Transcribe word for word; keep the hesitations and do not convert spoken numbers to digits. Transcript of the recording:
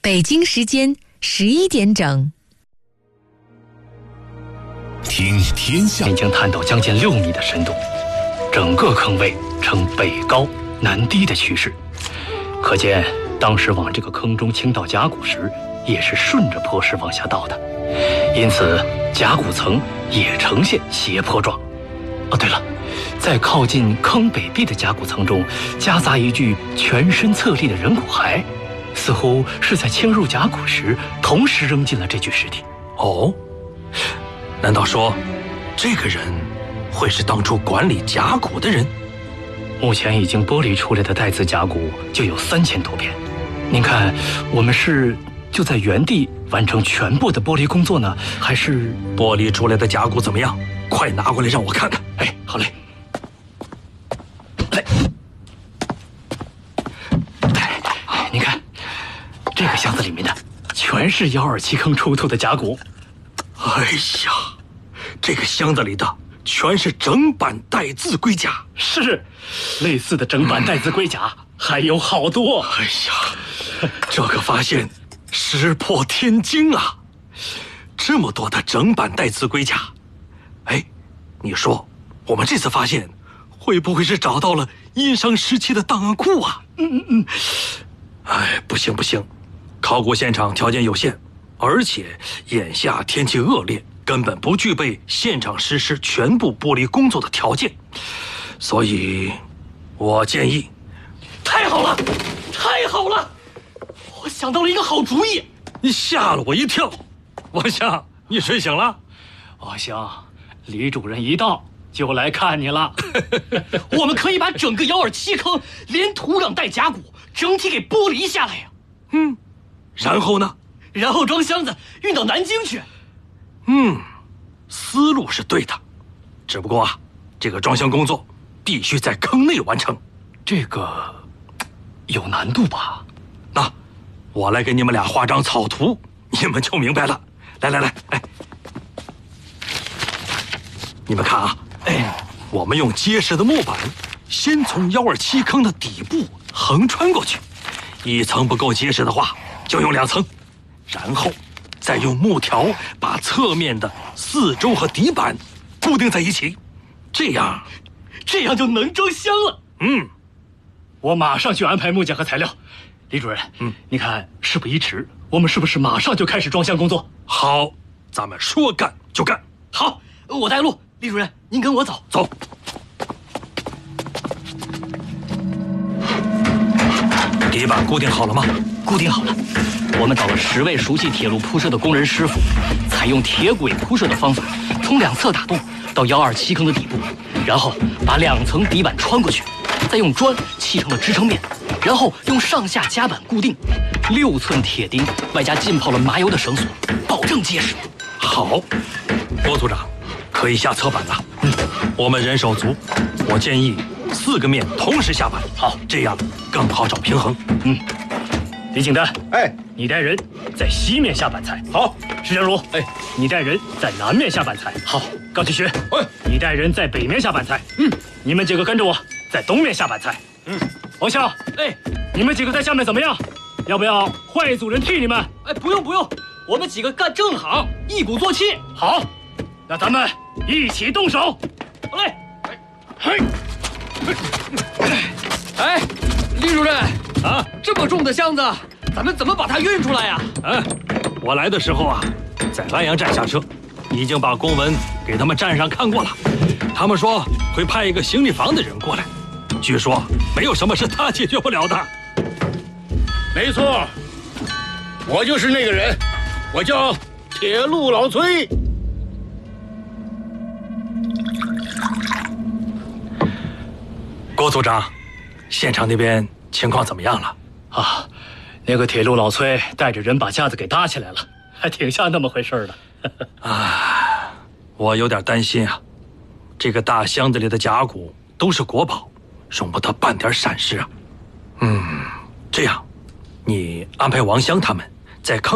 北京时间十一点整。 听天下， 已经探到将近六米的深度，整个坑位呈北高南低的趋势，可见当时往这个坑中倾倒甲骨时，也是顺着坡势往下倒的，因此甲骨层也呈现斜坡状。哦，对了，在靠近坑北壁的甲骨层中，夹杂一具全身侧立的人骨骸，似乎是在倾入甲骨时同时扔进了这具尸体。 哦，难道说这个人会是当初管理甲骨的人？ 目前已经剥离出来的带子甲骨就有三千多片，您看我们是就在原地完成全部的剥离工作呢，还是…… 剥离出来的甲骨怎么样？快拿过来让我看看。 哎，好嘞。来，哎，您看，这个箱子里面的全是幺二七坑出土的甲骨。 哎呀，这个箱子里的全是整板带字龟甲。 是，类似的整板带字龟甲、嗯、还有好多。 哎呀，这个发现石破天惊啊！这么多的整板带字龟甲，哎，你说我们这次发现会不会是找到了殷商时期的档案库啊？嗯嗯嗯。哎，不行不行，考古现场条件有限，而且眼下天气恶劣，根本不具备现场实施全部剥离工作的条件，所以，我建议。 太好了，太好了！我想到了一个好主意。 你吓了我一跳，王香，你睡醒了？ 王香，李主任一到就来看你了。我们可以把整个幺二七坑连土壤带甲骨整体给剥离下来呀。 嗯，然后呢？ 然后装箱子运到南京去。 嗯，思路是对的，只不过啊，这个装箱工作必须在坑内完成， 这个有难度吧？ 那我来给你们俩画张草图，你们就明白了。来来来，哎，你们看啊，哎，我们用结实的木板，先从幺二七坑的底部横穿过去，一层不够结实的话，就用两层，然后再用木条把侧面的四周和底板固定在一起，这样， 这样就能装箱了。 嗯， 我马上去安排木匠和材料。李主任，嗯，你看事不宜迟，我们是不是马上就开始装箱工作？ 好，咱们说干就干。 好，我带路。李主任，您跟我走。 走。底板固定好了吗？ 固定好了。我们找了十位熟悉铁路铺设的工人师傅，采用铁轨铺设的方法，从两侧打洞到幺二七坑的底部，然后把两层底板穿过去，再用砖砌成了支撑面，然后用上下夹板固定，六寸铁钉外加浸泡了麻油的绳索，保证结实。 好，郭组长，可以下侧板了。嗯，我们人手足，我建议四个面同时下板。 好， 这样更好找平衡。 嗯。李景丹， 哎， 你带人在西面下板材。 好。 石江如， 哎， 你带人在南面下板材。 好。 高启学， 哎， 你带人在北面下板材。 嗯， 你们几个跟着我，在东面下板材。 嗯， 王笑， 哎， 你们几个在下面怎么样？要不要换一组人替你们？ 哎，不用不用，我们几个干正行，一鼓作气。 好，那咱们一起动手。 好嘞。 嘿， 哎，李主任啊， 这么重的箱子，咱们怎么把它运出来呀？ 嗯，我来的时候啊，在安阳站下车，已经把公文给他们站上看过了。他们说会派一个行李房的人过来，据说没有什么是他解决不了的。 没错，我就是那个人，我叫铁路老崔。 郭组长，现场那边情况怎么样了？ 啊，那个铁路老崔带着人把架子给搭起来了，还挺像那么回事的。 啊，我有点担心啊，这个大箱子里的甲骨都是国宝，容不得半点闪失啊。嗯，这样，你安排王香他们在坑